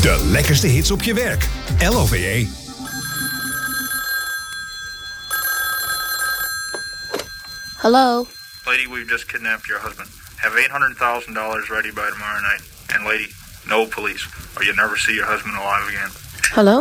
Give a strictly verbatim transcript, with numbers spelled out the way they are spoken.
De lekkerste hits op je werk. L O V E. Hello? Lady, we've just kidnapped your husband. Have eight hundred thousand dollars ready by tomorrow night. And lady, no police, or you'll never see your husband alive again. Hello?